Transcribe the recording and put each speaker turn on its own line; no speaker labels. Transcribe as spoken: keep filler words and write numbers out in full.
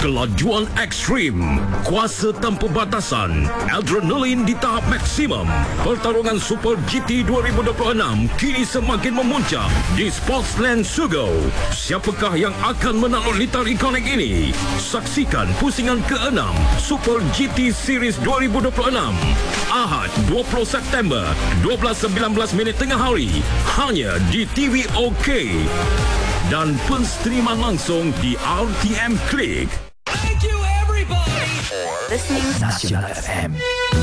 Kelajuan ekstrim, kuasa tanpa batasan, adrenalin di tahap maksimum. Pertarungan Super G T dua ribu dua puluh enam kini semakin memuncak di Sportsland Sugo. Siapakah yang akan menakluk litar ikonik ini? Saksikan pusingan keenam Super G T Series dua ribu dua puluh enam. Ahad dua puluh September, dua belas sembilan belas minit tengah hari, hanya di T V OK. Dan penstriman langsung di R T M Click.
Thank you everybody for
listening Nasional F M.